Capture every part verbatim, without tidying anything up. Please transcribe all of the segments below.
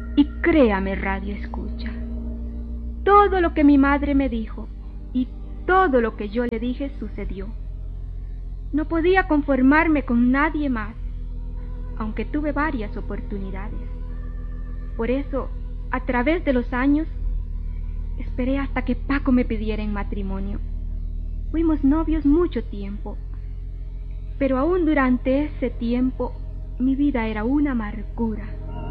Y créame, radio escucha, todo lo que mi madre me dijo y todo lo que yo le dije sucedió. No podía conformarme con nadie más, aunque tuve varias oportunidades. Por eso, a través de los años, esperé hasta que Paco me pidiera en matrimonio. Fuimos novios mucho tiempo, pero aún durante ese tiempo mi vida era una amargura.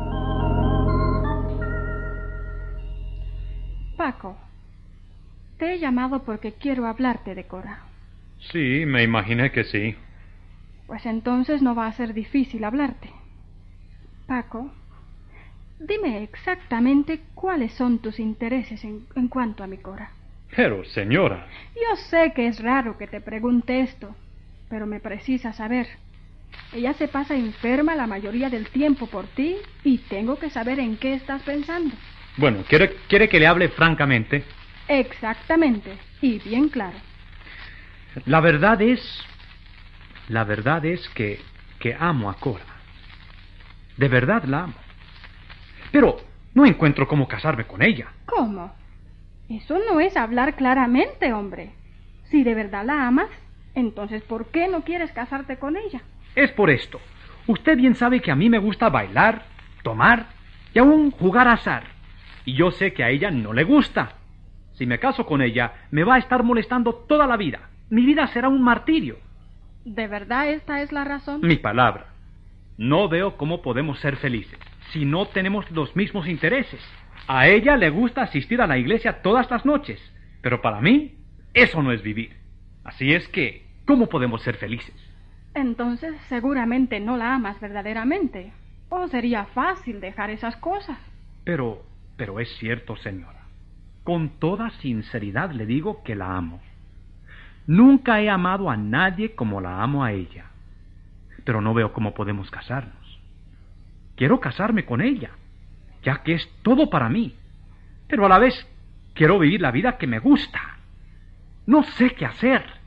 Paco, te he llamado porque quiero hablarte de Cora. Sí, me imaginé que sí. Pues entonces no va a ser difícil hablarte. Paco, dime exactamente cuáles son tus intereses en, en cuanto a mi Cora. Pero, señora... Yo sé que es raro que te pregunte esto, pero me precisa saber. Ella se pasa enferma la mayoría del tiempo por ti y tengo que saber en qué estás pensando. Bueno, ¿quiere, quiere que le hable francamente? Exactamente, y bien claro. La verdad es... La verdad es que, que amo a Cora. De verdad la amo. Pero no encuentro cómo casarme con ella. ¿Cómo? Eso no es hablar claramente, hombre. Si de verdad la amas, entonces ¿por qué no quieres casarte con ella? Es por esto. Usted bien sabe que a mí me gusta bailar, tomar y aún jugar azar. Y yo sé que a ella no le gusta. Si me caso con ella, me va a estar molestando toda la vida. Mi vida será un martirio. ¿De verdad esta es la razón? Mi palabra. No veo cómo podemos ser felices si no tenemos los mismos intereses. A ella le gusta asistir a la iglesia todas las noches, pero para mí eso no es vivir. Así es que, ¿cómo podemos ser felices? Entonces seguramente no la amas verdaderamente. ¿O sería fácil dejar esas cosas? Pero, pero es cierto, señora. Con toda sinceridad le digo que la amo. Nunca he amado a nadie como la amo a ella. Pero no veo cómo podemos casarnos. Quiero casarme con ella, ya que es todo para mí. Pero a la vez quiero vivir la vida que me gusta. No sé qué hacer.